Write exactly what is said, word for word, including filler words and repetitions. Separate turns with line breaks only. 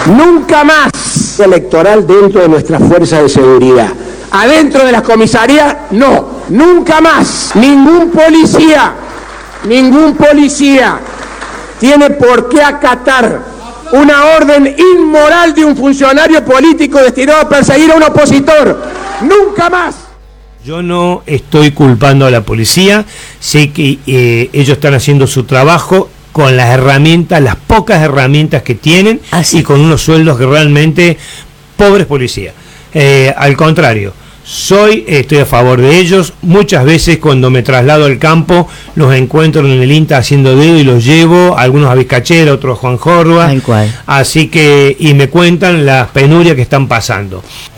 Nunca más electoral dentro de nuestras fuerzas de seguridad. Adentro de las comisarías, no, nunca más. Ningún policía, ningún policía tiene por qué acatar una orden inmoral de un funcionario político destinado a perseguir a un opositor. Nunca más.
Yo no estoy culpando a la policía, sé que eh, ellos están haciendo su trabajo con las herramientas, las pocas herramientas que tienen,
Así.
y con unos sueldos que realmente pobres policías. Eh, al contrario, soy, estoy a favor de ellos. Muchas veces cuando me traslado al campo los encuentro en el INTA haciendo dedo y los llevo, algunos a Vizcachera, otros a Juan Jorba,
Tal cual.
así que, y me cuentan las penurias que están pasando.